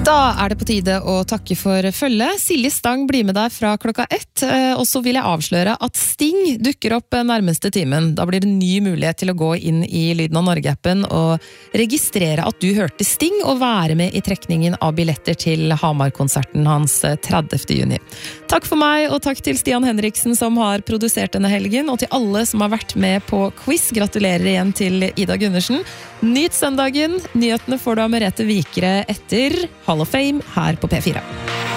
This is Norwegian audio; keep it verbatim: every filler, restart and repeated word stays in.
Da er det på tide å takke for følge. Silje Stang blir med deg fra klokka ett, og så vil jeg avsløre at Sting dukker opp nærmeste timen. Da blir det ny mulighet til å gå inn i Lyden av Norge-appen og registrere at du hørte Sting og være med i trekningen av billetter til Hamar-konserten hans tredivte juni. Takk for meg, og takk til Stian Henriksen som har produsert denne helgen, og til alle som har vært med på quiz. Gratulerer igjen til Ida Gundersen. Nyt søndagen. Nyhetene får du av Merete Vikre etter Hall of Fame her på P fire.